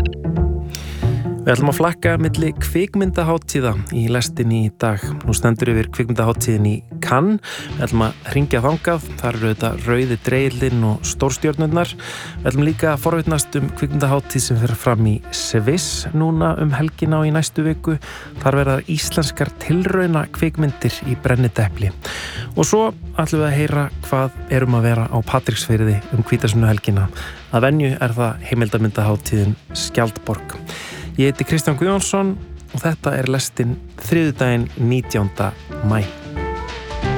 Við ætlum að flakka milli kvikmyndahátíða í lestinni í dag. Nú stendur yfir kvikmyndahátíðin í Cannes. Við ætlum að hringja þangað. Þar eru þetta rauði dregillinn og stórstjörnurnar. Við ætlum líka að forvitnast kvikmyndahátíð sem fer fram í Sviss núna helgina og í næstu viku. Þar verðar íslenskar tilrauna kvikmyndir í brennidepli. Og svo ætlum við að heyra hvað erum að vera á Patreksfirði hvítasunnuhelgina. Að venju er það heimildarmyndahátíðin Skjaldborg. Ég heiti Kristján Guðjónsson og þetta er lestin þriðjudaginn 19. maí.